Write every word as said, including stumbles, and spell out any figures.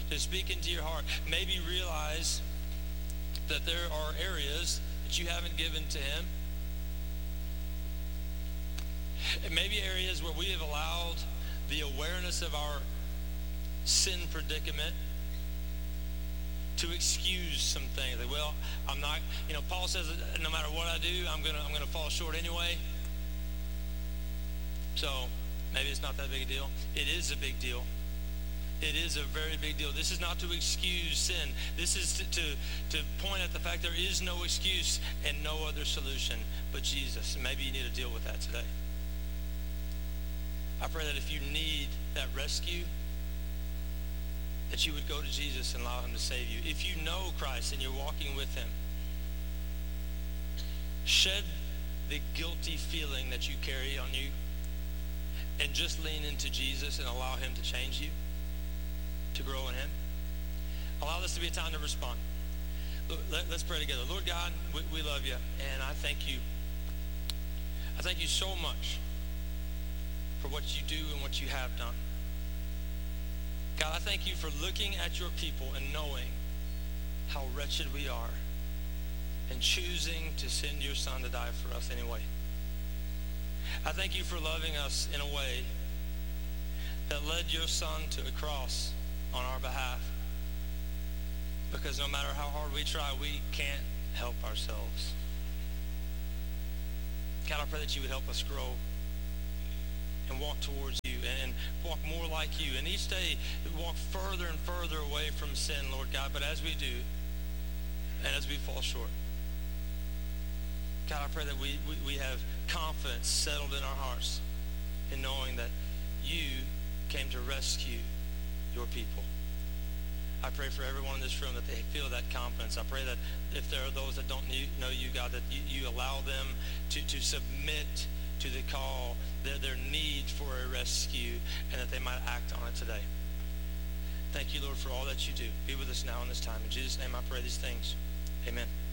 to speak into your heart. Maybe realize that there are areas that you haven't given to him. And maybe areas where we have allowed the awareness of our sin predicament to excuse some things. Like, well, I'm not, you know, Paul says that no matter what I do, I'm gonna I'm gonna fall short anyway. So maybe it's not that big a deal. It is a big deal. It is a very big deal. This is not to excuse sin. This is to, to, to point at the fact there is no excuse and no other solution but Jesus. And maybe you need to deal with that today. I pray that if you need that rescue, that you would go to Jesus and allow him to save you. If you know Christ and you're walking with him, shed the guilty feeling that you carry on you and just lean into Jesus and allow him to change you, to grow in him. Allow this to be a time to respond. Let, let's pray together. Lord God, we, we love you, and I thank you. I thank you so much for what you do and what you have done. God, I thank you for looking at your people and knowing how wretched we are and choosing to send your son to die for us anyway. I thank you for loving us in a way that led your son to a cross on our behalf. Because no matter how hard we try, we can't help ourselves. God, I pray that you would help us grow and walk towards you and walk more like you. And each day, walk further and further away from sin, Lord God. But as we do, and as we fall short, God, I pray that we, we, we have confidence settled in our hearts in knowing that you came to rescue your people. I pray for everyone in this room that they feel that confidence. I pray that if there are those that don't know you, God, that you, you allow them to, to submit to the call, their, their need for a rescue, and that they might act on it today. Thank you, Lord, for all that you do. Be with us now in this time. In Jesus' name I pray these things. Amen.